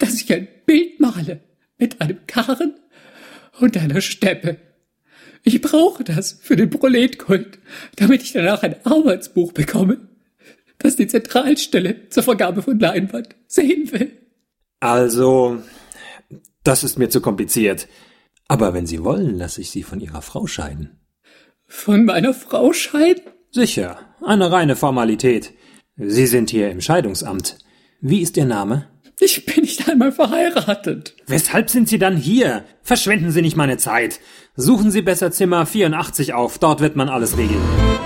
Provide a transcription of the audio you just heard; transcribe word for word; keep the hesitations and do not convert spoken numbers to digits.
dass ich ein Bild male mit einem Karren und einer Steppe. Ich brauche das für den Proletkult, damit ich danach ein Arbeitsbuch bekomme, das die Zentralstelle zur Vergabe von Leinwand sehen will. Also, das ist mir zu kompliziert. Aber wenn Sie wollen, lasse ich Sie von Ihrer Frau scheiden. Von meiner Frau scheiden? Sicher, eine reine Formalität. Sie sind hier im Scheidungsamt. Wie ist Ihr Name? Ich bin nicht einmal verheiratet. Weshalb sind Sie dann hier? Verschwenden Sie nicht meine Zeit. Suchen Sie besser Zimmer vierundachtzig auf, dort wird man alles regeln.